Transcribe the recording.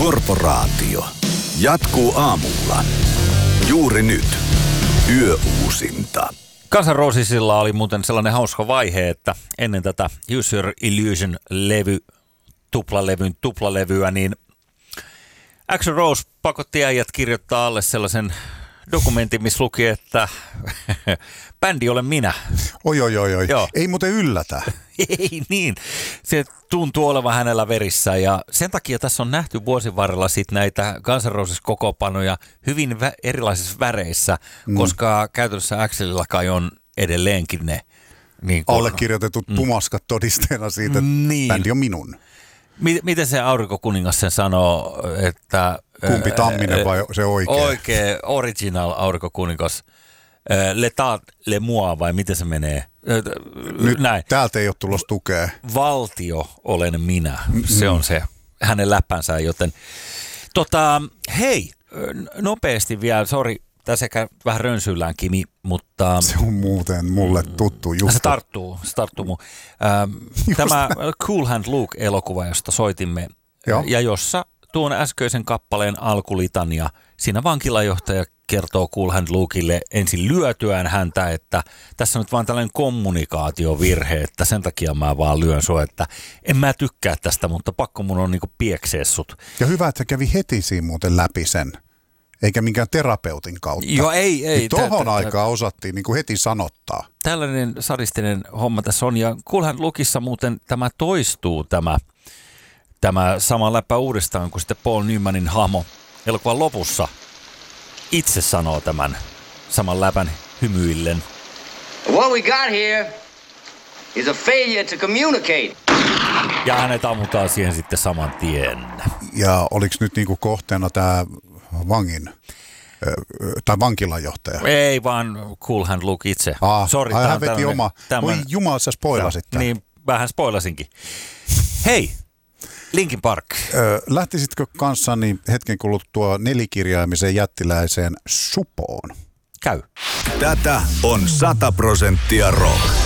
Korporaatio jatkuu aamulla. Juuri nyt. Yöuusinta. Guns N' Rosesilla oli muuten sellainen hauska vaihe, että ennen tätä Use Your Illusion-levy, tuplalevyä, niin Axl Rose pakotti äijät kirjoittaa alle sellaisen dokumentin, missä luki, että bändi olen minä. Oi. Joo. Ei muuten yllätä. Ei niin. Se tuntuu olevan hänellä verissä ja sen takia tässä on nähty vuosien varrella sit näitä Guns N' Roses -kokoopanoja hyvin erilaisissa väreissä, koska käytännössä Axlilla kai on edelleenkin ne niin allekirjoitetut pumaskat todisteena siitä, että bändi on minun. Miten se Aurinkokuningas sen sanoo, että... Kumpi Tamminen vai se oikea? Oikea, original Aurinkokuningas. Le moi vai miten se menee? Nyt näin. Täältä ei ole tulossa tukea. Valtio olen minä. Se on se hänen läppänsä, joten... hei, nopeasti vielä, sori, tässä ehkä vähän rönsyillään Kimi, mutta... Se on muuten mulle tuttu juttu. Se tarttuu mun. Tämä Cool Hand Luke-elokuva, josta soitimme, ja jossa tuon äskeisen kappaleen alkulitania, siinä vankilajohtaja kertoo Cool Hand Lukelle ensin lyötyään häntä, että tässä on nyt vaan tällainen kommunikaatiovirhe, että sen takia mä vaan lyön sua, että en mä tykkää tästä, mutta pakko mun on niinku pieksee sut. Ja hyvä, että kävi heti siinä muuten läpi sen, eikä minkään terapeutin kautta. Joo, ei. Niin tohon aikaan osattiin niin kuin heti sanottaa. Tällainen sadistinen homma tässä on, ja Cool Hand Lukessa muuten tämä toistuu, tämä sama läppä uudestaan, kun sitten Paul Newmanin hahmo elokuvan lopussa itse sanoo tämän saman läpän hymyillen. What we got here is a failure to communicate. Ja hänet ammutaan siihen sitten saman tien. Ja oliko nyt niinku kohteena tämä vangin tai vankilajohtaja? Ei, vaan Cool Hand Luke itse. Sori, hän veti oma. Voi jumala, sä spoilasit tämän. Niin, vähän spoilasinkin. Hei, Linkin Park. Lähtisitkö kanssani hetken kuluttua nelikirjaimisen jättiläiseen supoon? Käy. Tätä on 100% rock.